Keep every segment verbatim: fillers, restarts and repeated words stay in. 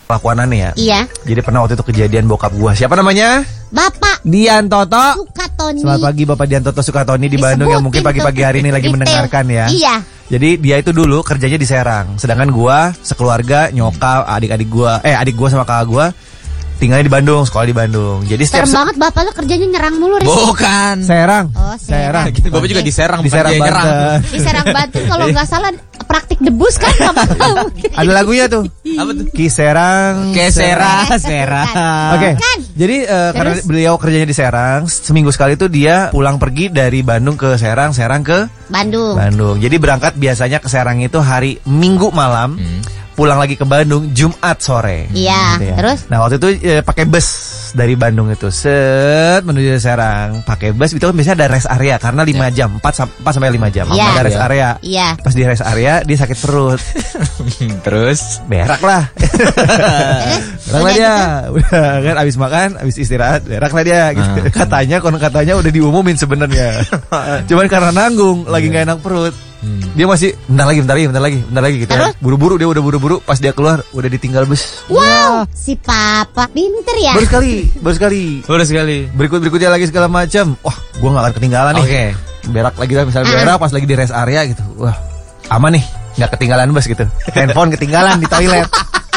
Lakuanannya ya. Iya. Jadi pernah waktu itu kejadian bokap gua. Siapa namanya? Bapak Dian Toto Sukatoni. Selamat pagi Bapak Dian Toto Sukatoni di Bandung yang mungkin pagi-pagi hari ini lagi Retail. mendengarkan ya. Iya. Jadi dia itu dulu kerjanya di Serang. Sedangkan gua sekeluarga, nyokap, adik-adik gua, eh adik gua sama kakak gua tinggalnya di Bandung, sekolah di Bandung. Jadi setiap Serem banget bapak lu kerjanya nyerang mulu, Riz. Bukan. Serang. Oh, Serang. Gitu, Bapak juga di Serang, Di bukan Serang dia nyerang. Banten. Di Serang Banten kalau nggak salah praktik debus kan bapak tahu. Ada lagunya tuh. Apa tuh? Ki Serang. Kesera, Serang. Oke. Kan. Jadi eh, karena beliau kerjanya di Serang, seminggu sekali tuh dia pulang pergi dari Bandung ke Serang, Serang ke Bandung. Bandung. Jadi berangkat biasanya ke Serang itu hari Minggu malam. Hmm. Pulang lagi ke Bandung Jumat sore. Iya, Gitu ya. terus? Nah waktu itu eh, pakai bus dari Bandung itu set menuju Serang. Pakai bus itu kan biasanya ada rest area karena lima jam, empat sampai lima jam. Iya. Ada rest Iya. area. Iya. Pas di rest area dia sakit perut. Terus Berak lah. Berak lah dia. Udah kan abis makan, abis istirahat, berak lah dia gitu. Katanya konon katanya udah diumumin sebenarnya. Cuman karena nanggung lagi nggak enak perut. Dia masih bentar lagi, bentar lagi, bentar lagi, bentar lagi gitu. Terus? Ya. Buru-buru dia udah buru-buru pas dia keluar udah ditinggal bus. Wow, si papa pinter ya. Baru sekali, baru sekali. baru sekali. Berikut-berikutnya lagi segala macam. Wah, gua nggak akan ketinggalan nih. Oke. Berak lagi lah misalnya Ah. berak pas lagi di rest area gitu. Wah, aman nih, nggak ketinggalan bus gitu. Handphone ketinggalan di toilet.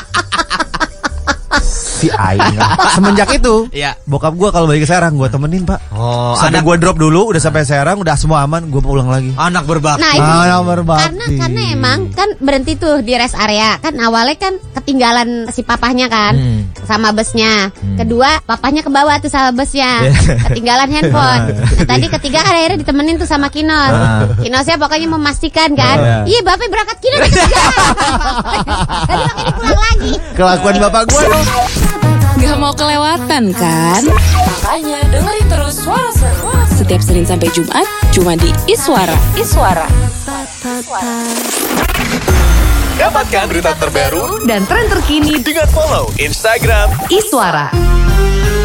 Si Aing. Semenjak itu, Iya. bokap gua kalau balik ke Serang gua temenin, Pak. Oh, Sampai anak gua drop dulu, udah sampai Serang, udah semua aman, gua pulang lagi. anak berbakti. Nah, itu Ah, berbakti. karena karena emang kan berhenti tuh di rest area. Kan awalnya kan ketinggalan si papahnya kan Hmm. sama busnya. Kedua, papahnya ke bawah tuh sama busnya. Ketinggalan handphone. Nah, tadi ketiga kan akhirnya ditemenin tuh sama Kinos. Ah. Kinosnya pokoknya memastikan kan. Ah. Iya, Bapak berangkat Kinos ketinggalan. Tadi makanya pulang lagi. Kelakuan bapak gua dong. Gak mau kelewatan kan? Makanya dengerin terus Suara Seru. Setiap Senin sampai Jumat cuma di Iswara. Iswara. Dapatkan berita terbaru Dan tren terkini dengan follow Instagram Iswara.